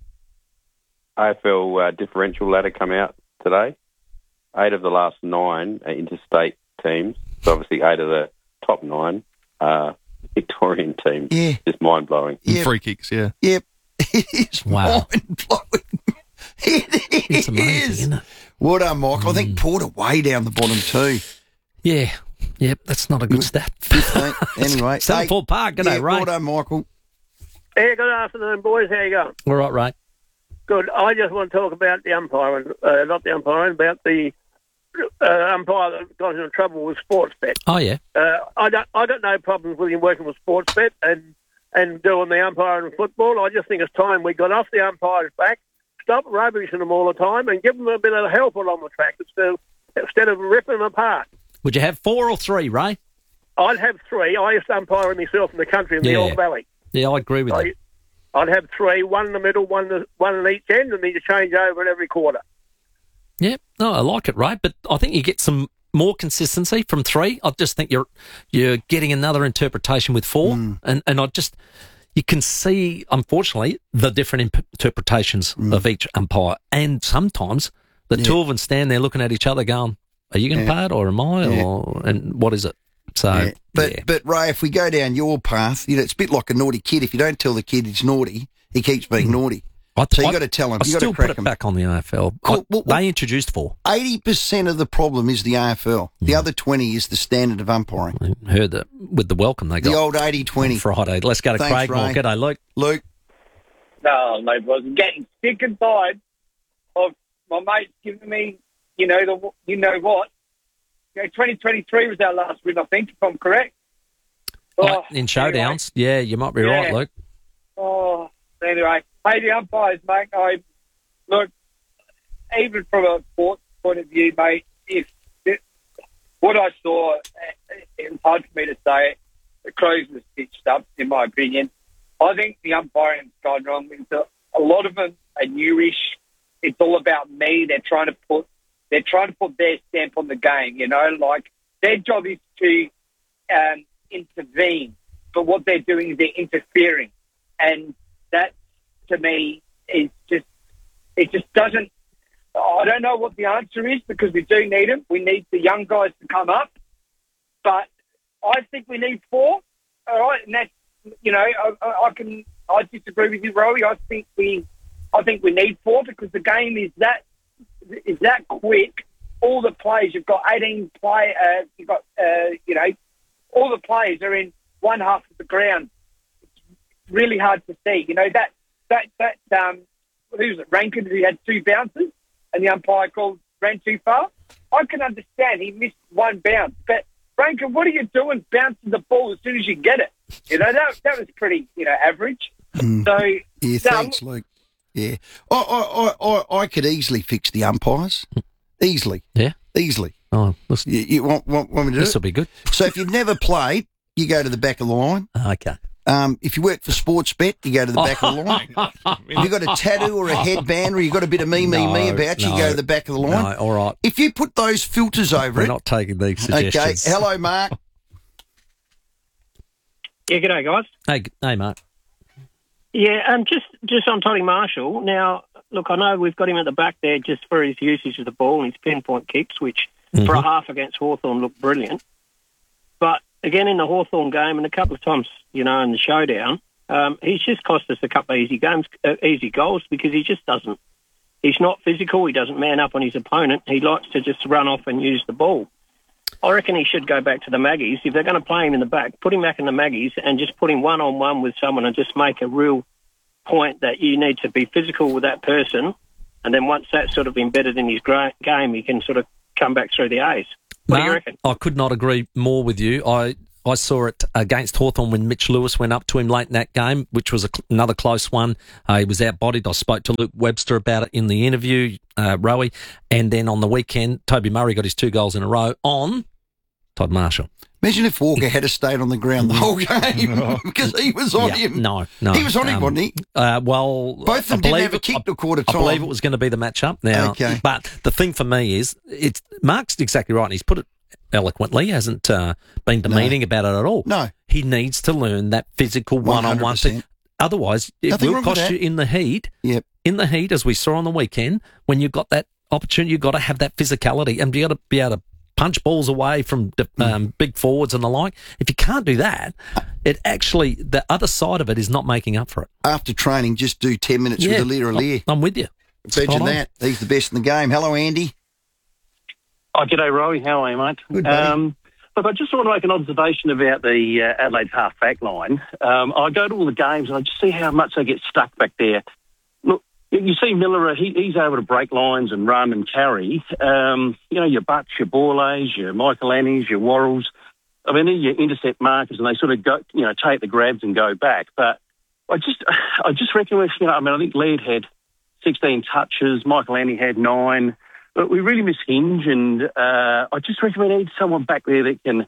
AFL differential ladder come out today. 8 of the last 9 are interstate teams. So obviously 8 of the top 9 are Victorian teams. Yeah. Just mind-blowing. Yep. Free kicks, yeah. Yep. It is Wow. mind-blowing. It's amazing, isn't it? Well done, Michael. I think Port are way down the bottom too. Yeah. Yep, that's not a good stat. 15. Anyway. Stanford Park, g'day, Ray. Well done, Michael. Yeah, good afternoon, boys. How you going? All right, Ray. Good. I just want to talk about the umpiring, not the umpiring, about the umpire that got into trouble with Sportsbet. Oh, yeah. I don't know problems with him working with Sportsbet and doing the umpiring in football. I just think it's time we got off the umpires' back, stop rubbishing them all the time, and give them a bit of help along the track instead of ripping them apart. Would you have 4 or 3, Ray? I'd have 3. I used to umpire myself in the country in the York Valley. Yeah, I agree with that. I'd have 3, 1 in the middle, one in each end, and then you change over at every quarter. Yeah, no, I like it, Ray, but I think you get some more consistency from 3. I just think you're getting another interpretation with 4, and you can see, unfortunately, the different interpretations of each umpire, and sometimes the two of them stand there looking at each other going, are you going to pay it or am I? And what is it? So, But Ray, if we go down your path, it's a bit like a naughty kid. If you don't tell the kid he's naughty, he keeps being naughty. So you got to tell him. I still put it back on the AFL. Cool. They introduced 4. 80% of the problem is the AFL. The other 20 is the standard of umpiring. I heard that with the welcome they got. The old 80-20. Friday. Let's go to Craig Moore. G'day, Luke. Luke. No, mate, I was getting sick and tired of my mates giving me, you know what. 2023 was our last win, I think, if I'm correct. In showdowns, anyway. You might be right, Luke. Oh, anyway, hey, the umpires, mate. Look, even from a sports point of view, mate, what I saw, it was hard for me to say it. The Crows were stitched up, in my opinion. I think the umpiring's gone wrong. A lot of them are newish. It's all about me. They're trying to put their stamp on the game, like their job is to intervene, but what they're doing is they're interfering. And that, to me, it just doesn't, I don't know what the answer is because we do need them. We need the young guys to come up, but I think we need 4, all right? And that's, I disagree with you, Rowie. I think we need 4 because the game is that quick. All the players, you've got 18 players, all the players are in one half of the ground. It's really hard to see. Who's it, Rankin, who had 2 bounces and the umpire ran too far? I can understand he missed 1 bounce, but Rankin, what are you doing bouncing the ball as soon as you get it? That was pretty, average. Thanks, Luke. Yeah. I could easily fix the umpires. Easily. Yeah? Easily. Oh, you want me to do this will be good. So if you've never played, you go to the back of the line. Okay. If you work for Sportsbet, you go to the back of the line. If you've got a tattoo or a headband or you've got a bit of me about you, you go to the back of the line. No, all right. If you put those filters over We're not taking these suggestions. Okay. Hello, Mark. Yeah, g'day, guys. Hey, Mark. Yeah, just on Toddy Marshall. Now, look, I know we've got him at the back there just for his usage of the ball and his pinpoint kicks, which for a half against Hawthorn looked brilliant. But again, in the Hawthorn game and a couple of times, in the showdown, he's just cost us a couple of easy goals because he just doesn't. He's not physical. He doesn't man up on his opponent. He likes to just run off and use the ball. I reckon he should go back to the Maggies. If they're going to play him in the back, put him back in the Maggies and just put him one-on-one with someone and just make a real point that you need to be physical with that person. And then once that's sort of embedded in his game, he can sort of come back through the A's. What do you reckon? I could not agree more with you. I saw it against Hawthorn when Mitch Lewis went up to him late in that game, which was another close one. He was outbodied. I spoke to Luke Webster about it in the interview, Rowie. And then on the weekend, Toby Murray got his 2 goals in a row on Todd Marshall. Imagine if Walker had stayed on the ground the whole game because he was on him. No. He was on him, wasn't he? Well, both of them didn't have a kick to quarter time. I believe it was going to be the matchup now. Okay. But the thing for me is, Mark's exactly right, and he's put it eloquently, hasn't been demeaning about it at all. No. He needs to learn that physical one-on-one thing. Otherwise, it will cost you in the heat. Yep. In the heat, as we saw on the weekend, when you've got that opportunity, you've got to have that physicality, and you've got to be able to punch balls away from big forwards and the like. If you can't do that, it actually, the other side of it is not making up for it. After training, just do 10 minutes with Aliir Aliir. I'm with you. Imagine that. He's the best in the game. Hello, Andy. Oh, g'day, Rowie. How are you, mate? Good, buddy. Look, I just want to make an observation about the Adelaide half-back line. I go to all the games and I just see how much they get stuck back there. Look, you see Miller, he's able to break lines and run and carry. Your Butts, your Borlays, your Michael Annies, your Worrells. I mean, they're your intercept markers and they sort of go, take the grabs and go back. But I just reckon, I think Laird had 16 touches, Michael Annie had 9. But we really miss Hinge, and I just reckon we need someone back there that can,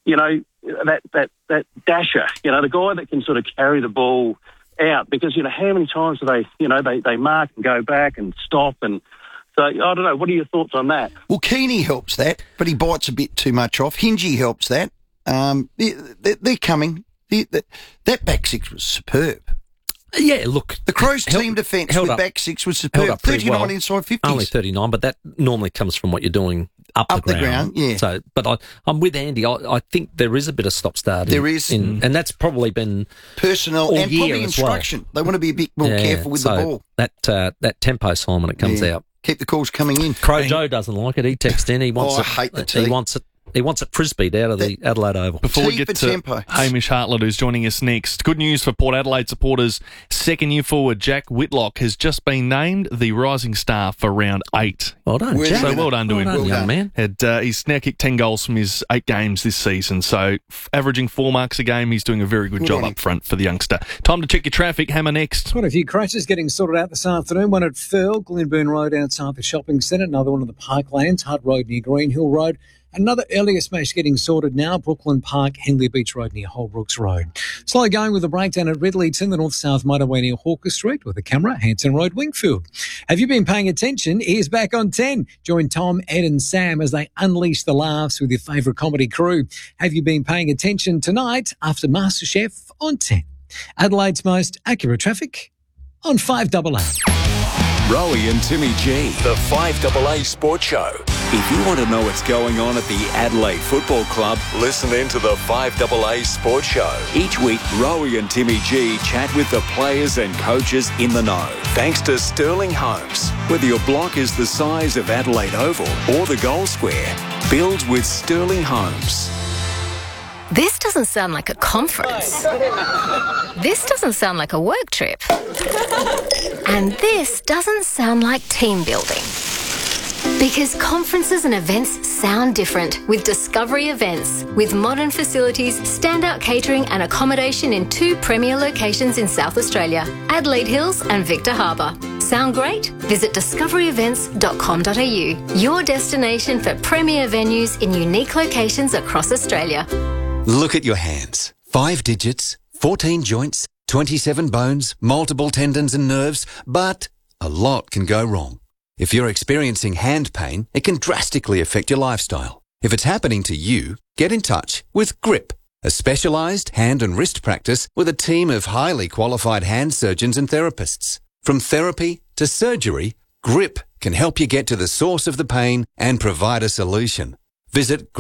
that dasher, the guy that can sort of carry the ball out. Because, how many times do they mark and go back and stop? And so, I don't know, what are your thoughts on that? Well, Keeney helps that, but he bites a bit too much off. Hingy helps that. They're coming. That back six was superb. Yeah, look. The Crows' team defence with back six was superb. 39 inside 50s. Only 39, but that normally comes from what you're doing up the ground. Yeah. So, but I'm with Andy. I think there is a bit of stop-start. There is. And that's probably been personnel and probably instruction. They want to be a bit more careful with the ball. That tempo, Simon, it comes out. Keep the calls coming in. Crow Joe doesn't like it. He texts in. He wants it. I hate the T. He wants it. He wants it frisbeed out of the Adelaide Oval. Before we get to Hamish Hartlett, who's joining us next, good news for Port Adelaide supporters. Second-year forward Jack Whitlock has just been named the Rising Star for round 8. Well done, Jack. So well done to him. Well done, young man. He's now kicked 10 goals from his 8 games this season, so averaging 4 marks a game. He's doing a very good job up front for the youngster. Time to check your traffic. Hammer next. Quite a few crashes getting sorted out this afternoon. One at Firle, Glenburn Road outside the shopping centre. Another one at the Parklands, Hutt Road near Green Hill Road. Another earlier smash getting sorted now, Brooklyn Park, Henley Beach Road near Holbrooks Road. Slow going with a breakdown at Ridleyton, the north-south motorway near Hawker Street with a camera, Hanson Road, Wingfield. Have you been paying attention? Here's Back on 10. Join Tom, Ed and Sam as they unleash the laughs with your favourite comedy crew. Have you been paying attention tonight after MasterChef on 10? Adelaide's most accurate traffic on 5AA. Rowie and Timmy G, the 5AA Sports Show. If you want to know what's going on at the Adelaide Football Club, listen in to the 5AA Sports Show. Each week, Rowie and Timmy G chat with the players and coaches in the know. Thanks to Sterling Homes. Whether your block is the size of Adelaide Oval or the goal square, build with Sterling Homes. This doesn't sound like a conference. This doesn't sound like a work trip. And this doesn't sound like team building. Because conferences and events sound different with Discovery Events. With modern facilities, standout catering and accommodation in 2 premier locations in South Australia, Adelaide Hills and Victor Harbour. Sound great? Visit discoveryevents.com.au, your destination for premier venues in unique locations across Australia. Look at your hands. 5 digits, 14 joints, 27 bones, multiple tendons and nerves, but a lot can go wrong. If you're experiencing hand pain, it can drastically affect your lifestyle. If it's happening to you, get in touch with GRIP. a specialised hand and wrist practice with a team of highly qualified hand surgeons and therapists. From therapy to surgery, GRIP can help you get to the source of the pain and provide a solution. Visit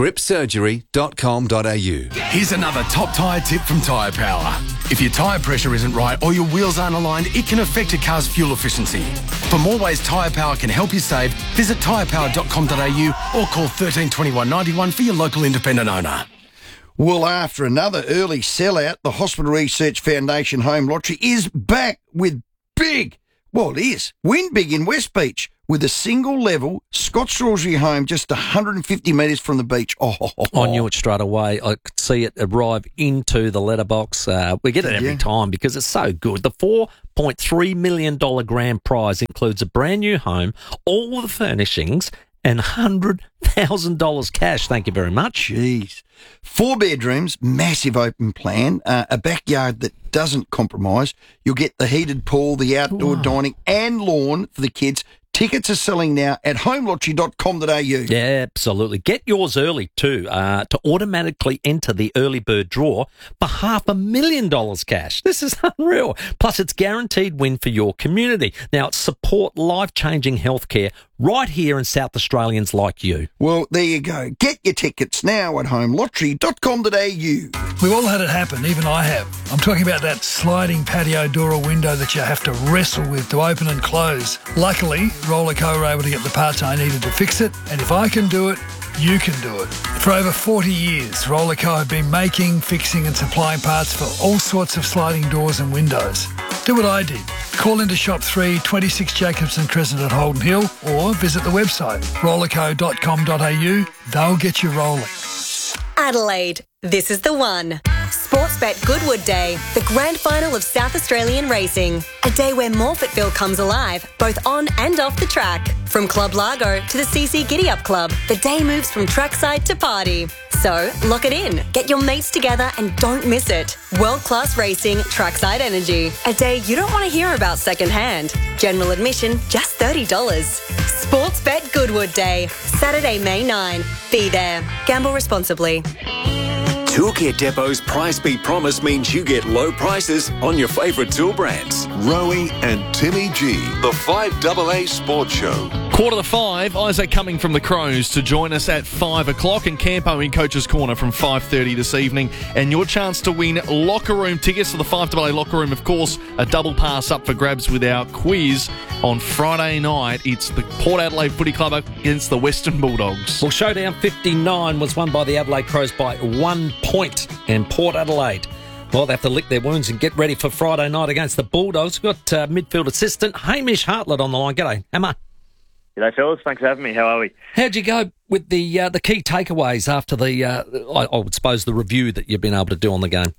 gripsurgery.com.au. Here's another top tyre tip from Tyre Power. If your tyre pressure isn't right or your wheels aren't aligned, it can affect your car's fuel efficiency. For more ways Tyre Power can help you save, visit tyrepower.com.au or call 13 21 91 for your local independent owner. Well, after another early sellout, the Hospital Research Foundation Home Lottery is back with big. Well, it is. Win big in West Beach with a single-level Scott Strawberry home just 150 metres from the beach. I knew it straight away. I could see it arrive into the letterbox. We get it every time because it's so good. The $4.3 million grand prize includes a brand new home, all the furnishings, and $100,000 cash. Thank you very much. Jeez. 4 bedrooms, massive open plan, a backyard that doesn't compromise. You'll get the heated pool, the outdoor dining and lawn for the kids. Tickets are selling now at homelottery.com.au. Yeah, absolutely. Get yours early too to automatically enter the early bird draw for $500,000 cash. This is unreal. Plus, it's guaranteed win for your community. Now, support life-changing healthcare right here in South Australians like you. Well, there you go. Get your tickets now at homelottery.com.au. We've all had it happen, even I have. I'm talking about that sliding patio door or window that you have to wrestle with to open and close. Luckily, Rollerco were able to get the parts I needed to fix it, and if I can do it, you can do it. For over 40 years, Rollerco have been making, fixing and supplying parts for all sorts of sliding doors and windows. Do what I did. Call into Shop 3, 26 Jacobson Crescent at Holden Hill, or visit the website rollerco.com.au. They'll get you rolling. Adelaide, this is the one. Sportsbet Goodwood Day, the grand final of South Australian racing. A day where Morfettville comes alive, both on and off the track. From Club Largo to the CC Giddy Up Club, the day moves from trackside to party. So, lock it in, get your mates together and don't miss it. World-class racing, trackside energy. A day you don't want to hear about secondhand. General admission, just $30. Sportsbet Goodwood Day, Saturday, May 9. Be there. Gamble responsibly. Toolkit Depot's Price Beat Promise means you get low prices on your favourite tool brands. Rowie and Timmy G, the 5AA Sports Show. 4:45, Isaac Cumming from the Crows to join us at 5 o'clock and Campo in Coach's Corner from 5:30 this evening. And your chance to win locker room tickets to the 5AA locker room, of course, a double pass up for grabs with our quiz on Friday night. It's the Port Adelaide Footy Club against the Western Bulldogs. Well, Showdown 59 was won by the Adelaide Crows by 1 point, and Port Adelaide, well, they have to lick their wounds and get ready for Friday night against the Bulldogs. We've got midfield assistant Hamish Hartlett on the line. G'day, Hammer. G'day, fellas. Thanks for having me. How are we? How'd you go with the key takeaways after the, I would suppose, the review that you've been able to do on the game?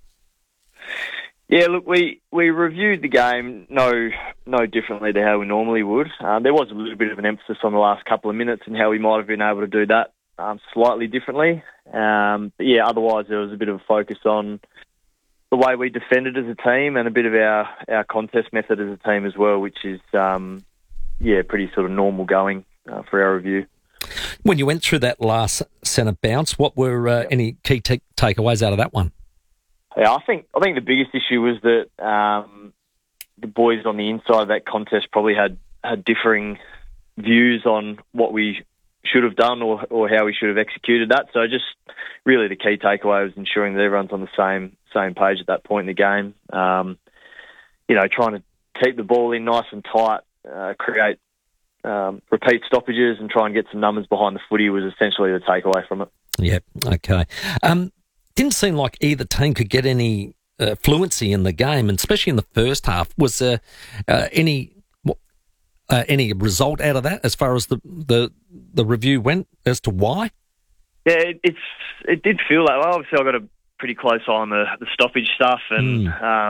Yeah, look, we reviewed the game no differently to how we normally would. There was a little bit of an emphasis on the last couple of minutes and how we might have been able to do that slightly differently. But yeah, otherwise there was a bit of a focus on the way we defended as a team and a bit of our contest method as a team as well, which is, pretty sort of normal going for our review. When you went through that last centre bounce, what were any key takeaways out of that one? Yeah, I think the biggest issue was that the boys on the inside of that contest probably had differing views on what we should have done or how we should have executed that. So just really the key takeaway was ensuring that everyone's on the same page at that point in the game. Trying to keep the ball in nice and tight, create repeat stoppages and try and get some numbers behind the footy was essentially the takeaway from it. Yep, okay. Didn't seem like either team could get any fluency in the game, and especially in the first half. Was there any result out of that as far as the review went as to why? Yeah, it did feel that way. Obviously, I got a pretty close eye on the stoppage stuff, and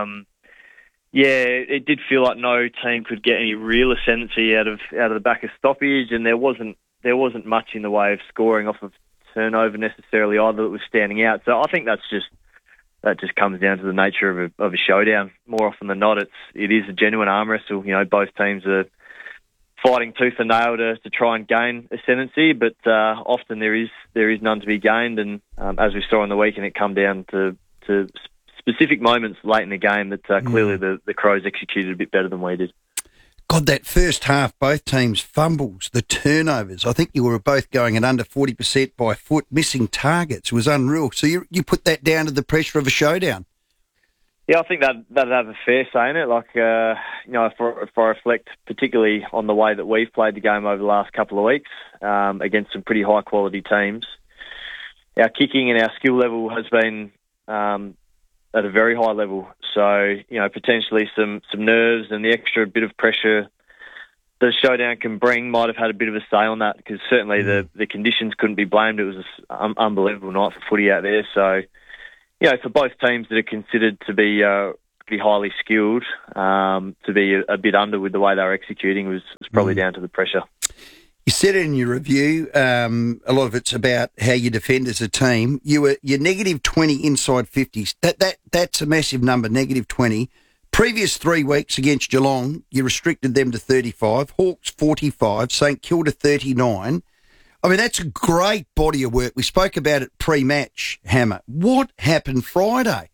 it did feel like no team could get any real ascendancy out of the back of stoppage, and there wasn't much in the way of scoring off of turnover necessarily either that was standing out. So I think that just comes down to the nature of a showdown. More often than not, it is a genuine arm wrestle. Both teams are fighting fighting tooth and nail to try and gain ascendancy, but often there is none to be gained. And as we saw on the weekend, it come down to specific moments late in the game that clearly the Crows executed a bit better than we did. God, that first half, both teams' fumbles, the turnovers. I think you were both going at under 40% by foot, missing targets. It was unreal. So you put that down to the pressure of a showdown. Yeah, I think that'd have a fair say in it. Like, if I reflect particularly on the way that we've played the game over the last couple of weeks against some pretty high-quality teams, our kicking and our skill level has been at a very high level. So, potentially some nerves and the extra bit of pressure the showdown can bring might have had a bit of a say on that, because certainly the conditions couldn't be blamed. It was an unbelievable night for footy out there. So, for both teams that are considered to be pretty highly skilled, to be a bit under with the way they were executing was probably down to the pressure. You said it in your review, a lot of it's about how you defend as a team. You're negative 20 inside 50s. That's a massive number, negative 20. Previous 3 weeks against Geelong, you restricted them to 35. Hawks 45, St Kilda 39. I mean, that's a great body of work. We spoke about it pre-match, Hammer. What happened Friday?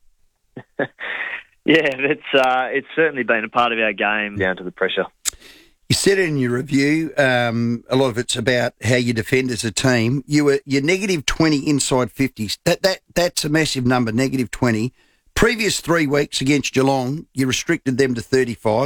It's certainly been a part of our game down to the pressure. You said it in your review, a lot of it's about how you defend as a team. You're negative 20 inside 50s. That's a massive number, negative 20. Previous 3 weeks against Geelong, you restricted them to 35.